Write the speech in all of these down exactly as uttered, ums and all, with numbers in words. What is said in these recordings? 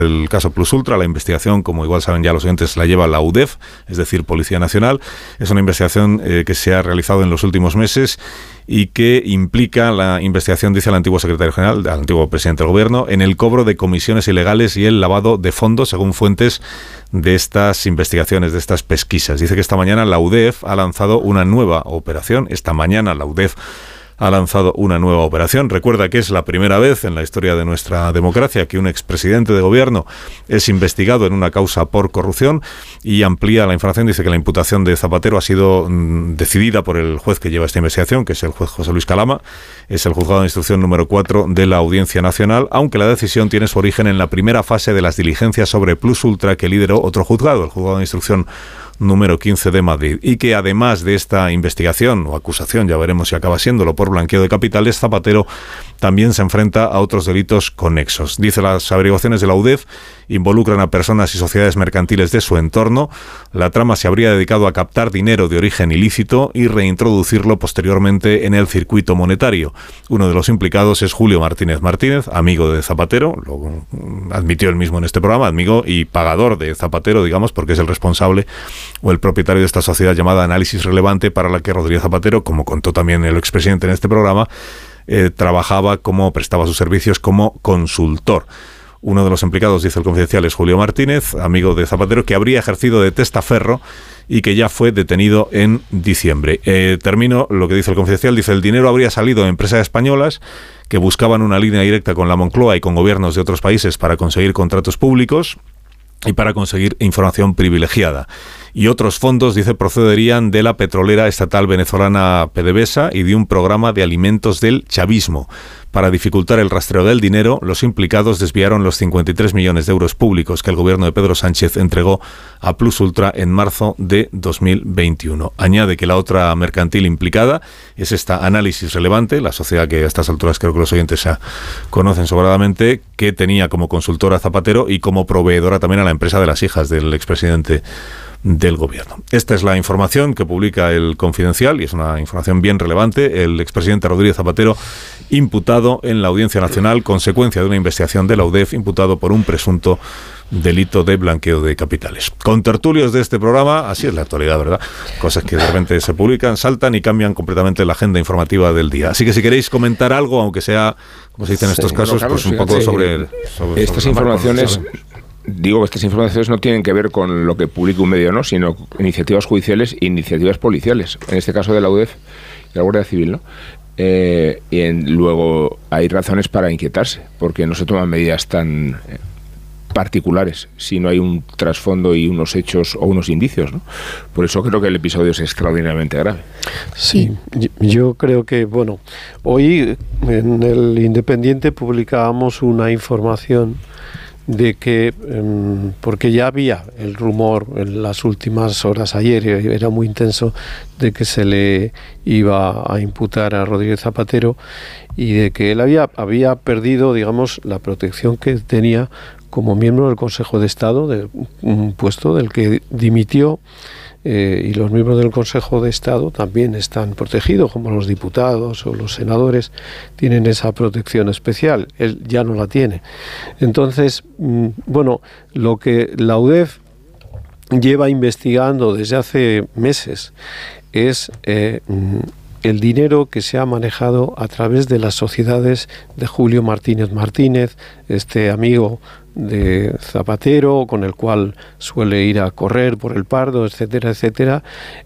El caso Plus Ultra, la investigación, como igual saben ya los oyentes, la lleva la U D E F, es decir, Policía Nacional. Es una investigación eh, que se ha realizado en los últimos meses y que implica la investigación, dice el antiguo secretario general, el antiguo presidente del gobierno, en el cobro de comisiones ilegales y el lavado de fondos, según fuentes de estas investigaciones, de estas pesquisas. Dice que esta mañana la U D E F ha lanzado una nueva operación. Esta mañana la U D E F ha lanzado una nueva operación. Recuerda que es la primera vez en la historia de nuestra democracia que un expresidente de gobierno es investigado en una causa por corrupción, y amplía la información. Dice que la imputación de Zapatero ha sido mmm, decidida por el juez que lleva esta investigación, que es el juez José Luis Calama. Es el juzgado de instrucción número cuatro de la Audiencia Nacional, aunque la decisión tiene su origen en la primera fase de las diligencias sobre Plus Ultra que lideró otro juzgado, el juzgado de instrucción número quince de Madrid, y que además de esta investigación o acusación, ya veremos si acaba siéndolo, por blanqueo de capitales, Zapatero también se enfrenta a otros delitos conexos. Dice, las averiguaciones de la U D E F involucran a personas y sociedades mercantiles de su entorno. La trama se habría dedicado a captar dinero de origen ilícito y reintroducirlo posteriormente en el circuito monetario. Uno de los implicados es Julio Martínez Martínez, amigo de Zapatero, lo admitió él mismo en este programa, amigo y pagador de Zapatero, digamos, porque es el responsable o el propietario de esta sociedad llamada Análisis Relevante, para la que Rodríguez Zapatero, como contó también el expresidente en este programa, eh, trabajaba como, prestaba sus servicios como consultor. Uno de los implicados, dice el Confidencial, es Julio Martínez, amigo de Zapatero, que habría ejercido de testaferro y que ya fue detenido en diciembre. Eh, termino lo que dice el Confidencial. Dice, el dinero habría salido de empresas españolas que buscaban una línea directa con la Moncloa y con gobiernos de otros países para conseguir contratos públicos y para conseguir información privilegiada. Y otros fondos, dice, procederían de la petrolera estatal venezolana PDVSA y de un programa de alimentos del chavismo. Para dificultar el rastreo del dinero, los implicados desviaron los cincuenta y tres millones de euros públicos que el gobierno de Pedro Sánchez entregó a Plus Ultra en marzo de dos mil veintiuno. Añade que la otra mercantil implicada es esta Análisis Relevante, la sociedad que a estas alturas creo que los oyentes ya conocen sobradamente, que tenía como consultora a Zapatero y como proveedora también a la empresa de las hijas del expresidente del gobierno. Esta es la información que publica el Confidencial y es una información bien relevante. El expresidente Rodríguez Zapatero, imputado en la Audiencia Nacional, consecuencia de una investigación de la U D E F, imputado por un presunto delito de blanqueo de capitales. Con tertulios de este programa, así es la actualidad, ¿verdad? Cosas que de repente se publican, saltan y cambian completamente la agenda informativa del día. Así que si queréis comentar algo, aunque sea, como se dice en estos sí, casos, bueno, Carlos, pues un poco sí, sobre, sobre... Estas sobre informaciones... Digo que estas informaciones no tienen que ver con lo que publica un medio, ¿no?, sino iniciativas judiciales e iniciativas policiales. En este caso de la U D E F y la Guardia Civil, ¿no? Eh, y en, luego hay razones para inquietarse, porque no se toman medidas tan eh, particulares si no hay un trasfondo y unos hechos o unos indicios, ¿no? Por eso creo que el episodio es extraordinariamente grave. Sí, yo creo que, bueno, hoy en el Independiente publicábamos una información de que, porque ya había el rumor en las últimas horas, ayer era muy intenso, de que se le iba a imputar a Rodríguez Zapatero y de que él había, había perdido, digamos, la protección que tenía como miembro del Consejo de Estado, de un puesto del que dimitió. Eh, y los miembros del Consejo de Estado también están protegidos, como los diputados o los senadores tienen esa protección especial. Él ya no la tiene. Entonces, mm, bueno, lo que la U D E F lleva investigando desde hace meses es eh, mm, el dinero que se ha manejado a través de las sociedades de Julio Martínez Martínez, este amigo de Zapatero, con el cual suele ir a correr por el Pardo, etcétera, etcétera,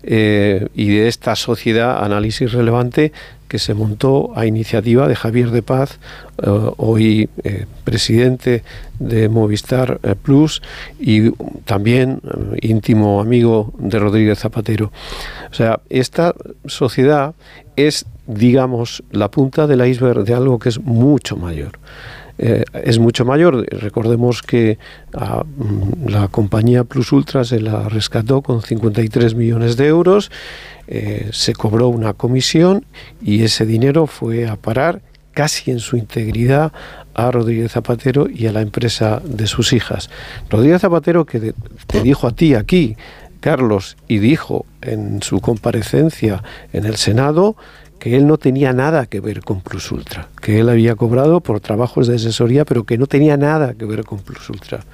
eh, y de esta sociedad Análisis Relevante que se montó a iniciativa de Javier de Paz, eh, hoy eh, presidente de Movistar eh, Plus y también eh, íntimo amigo de Rodríguez Zapatero. O sea, esta sociedad es, digamos, la punta del iceberg de algo que es mucho mayor. Eh, es mucho mayor. Recordemos que a, la compañía Plus Ultra se la rescató con cincuenta y tres millones de euros, eh, se cobró una comisión y ese dinero fue a parar casi en su integridad a Rodríguez Zapatero y a la empresa de sus hijas. Rodríguez Zapatero, que de, te dijo a ti aquí, Carlos, y dijo en su comparecencia en el Senado que él no tenía nada que ver con Plus Ultra, que él había cobrado por trabajos de asesoría, pero que no tenía nada que ver con Plus Ultra.